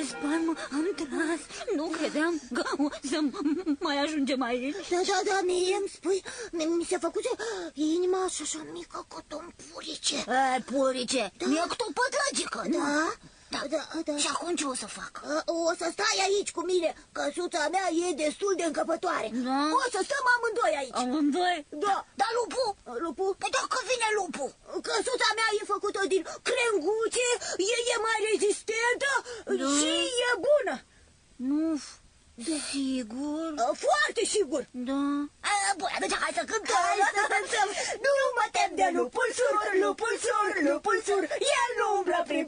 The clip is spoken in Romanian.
spaimă am tras. Nu credeam că o să mai ajungem aici. Da, mie îmi spui, mi se făcuse inima așa mică cât un purice. Purice, mi-e cât o pătrăgică, Da. Și acum ce o să fac? O să stai aici cu mine, căsuța mea e destul de încăpătoare. Da? O să stăm amândoi aici. Amândoi? Da. Dar lupul? Lupul? Păi dacă vine lupul? Căsuța mea e făcută din crenguțe, e mai rezistentă și e bună. Nu, sigur? Foarte sigur. Da. Bun, atunci hai să cântăm. Nu mă tem de lupul sur, lupul sur, lupul sur. El umblă prin